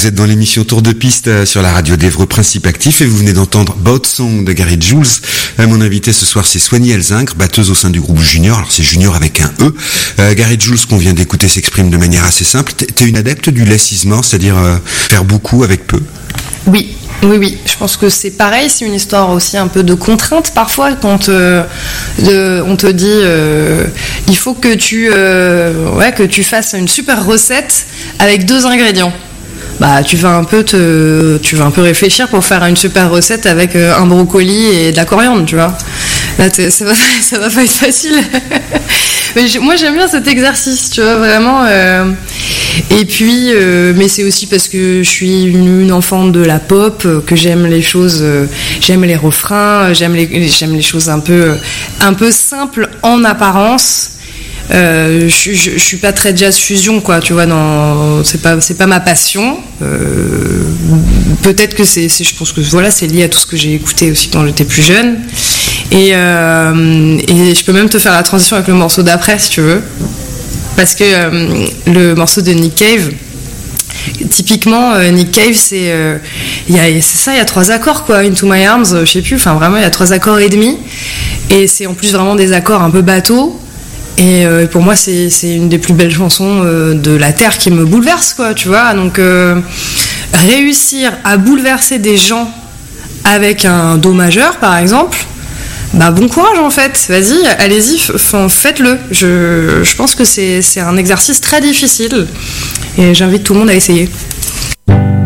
Vous êtes dans l'émission Tour de piste sur la radio d'Évreux Principe Actif et vous venez d'entendre Boat Song de Gary Jules. Mon invité ce soir c'est Swanny Elzingre, batteuse au sein du groupe Junior. Alors c'est Junior avec un E. Gary Jules qu'on vient d'écouter s'exprime de manière assez simple. T'es une adepte du less is more, c'est-à-dire faire beaucoup avec peu? Oui. Je pense que c'est pareil, c'est une histoire aussi un peu de contrainte parfois quand on te dit il faut que tu fasses une super recette avec 2 ingrédients. Bah tu vas un peu réfléchir pour faire une super recette avec un brocoli et de la coriandre, tu vois. Là ça va pas être facile. Mais moi j'aime bien cet exercice, tu vois, vraiment. Et puis, mais c'est aussi parce que je suis une enfant de la pop, que j'aime les choses, j'aime les refrains, j'aime les choses un peu simples en apparence. Je suis pas très jazz fusion, quoi, tu vois, c'est pas ma passion. Peut-être que je pense que voilà, c'est lié à tout ce que j'ai écouté aussi quand j'étais plus jeune. Et je peux même te faire la transition avec le morceau d'après si tu veux. Parce que le morceau de Nick Cave, typiquement Nick Cave, il y a 3 accords, quoi, Into My Arms, je sais plus, enfin vraiment il y a 3 accords et demi, et c'est en plus vraiment des accords un peu bateaux, et pour moi c'est une des plus belles chansons de la terre qui me bouleverse, quoi, tu vois. Donc réussir à bouleverser des gens avec un do majeur par exemple, bah bon courage en fait, vas-y, allez-y, faites-le. Je pense que c'est un exercice très difficile et j'invite tout le monde à essayer.